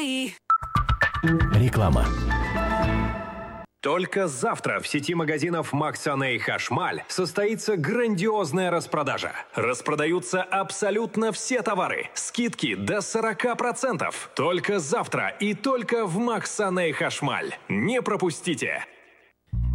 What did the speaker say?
мои. Реклама. Только завтра в сети магазинов Максаней Хашмаль состоится грандиозная распродажа. Распродаются абсолютно все товары. Скидки до 40%. Только завтра и только в Максаней Хашмаль. Не пропустите!